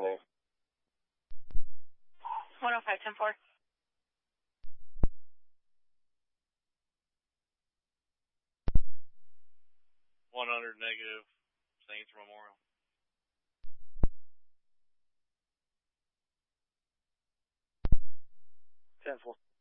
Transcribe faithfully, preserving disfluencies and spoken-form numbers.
Avenue. one oh five, ten four. one hundred negative, Saints Memorial. ten four.